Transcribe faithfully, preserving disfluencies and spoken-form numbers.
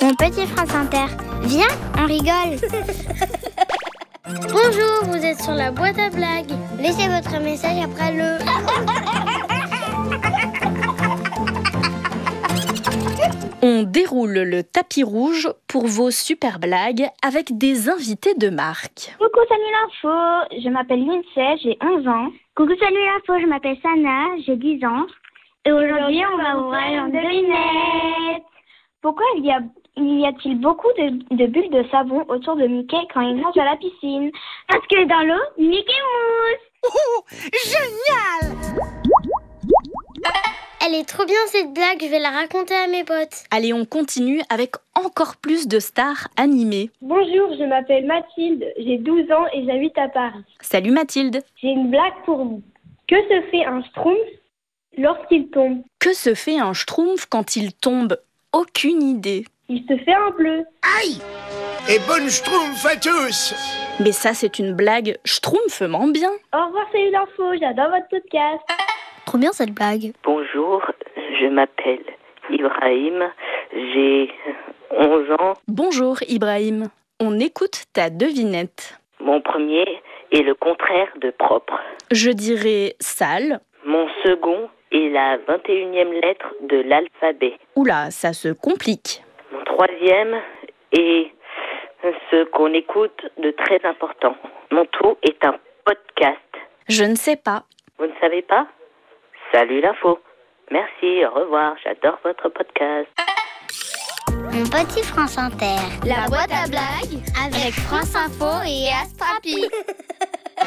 Mon petit France Inter, viens, on rigole. Bonjour, vous êtes sur la boîte à blagues. Laissez votre message après le... On déroule le tapis rouge pour vos super blagues avec des invités de marque. Coucou, salut l'info, je m'appelle Lindsay, j'ai onze ans. Coucou, salut l'info, je m'appelle Sana, j'ai dix ans. Et aujourd'hui, on va ouvrir une devinette. Pourquoi il y a, il y a-t-il beaucoup de, de bulles de savon autour de Mickey quand il nage à la piscine? Parce que dans l'eau, Mickey mousse. Oh, génial! Elle est trop bien cette blague, je vais la raconter à mes potes. Allez, on continue avec encore plus de stars animées. Bonjour, je m'appelle Mathilde, j'ai douze ans et j'habite à Paris. Salut Mathilde. J'ai une blague pour vous. Que se fait un schtroumpf lorsqu'il tombe? Que se fait un schtroumpf quand il tombe? Aucune idée. Il se fait un bleu. Aïe! Et bonne schtroumpf à tous! Mais ça, c'est une blague schtroumpfement bien. Au revoir, salut l'info, j'adore votre podcast. Trop bien cette blague. Bonjour, je m'appelle Ibrahim, j'ai onze ans. Bonjour Ibrahim, on écoute ta devinette. Mon premier est le contraire de propre. Je dirais sale. Mon second est la vingt et unième lettre de l'alphabet. Oula, ça se complique. Mon troisième est ce qu'on écoute de très important. Mon tout est un podcast. Je ne sais pas. Vous ne savez pas? Salut l'info. Merci, au revoir, j'adore votre podcast. Mon petit France Inter. La boîte à blagues Avec France Info et Astrapi.